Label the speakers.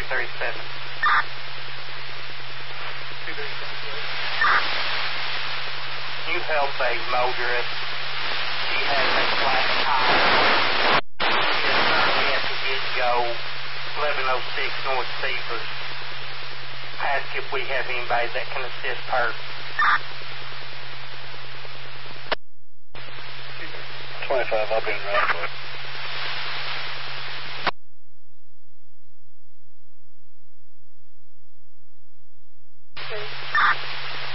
Speaker 1: 237. You help a motorist. She has a flat tire. Yes, sir. We have to go 1106 North Seaford. Ask if we have anybody that can assist her.
Speaker 2: 25, I'll be in right away.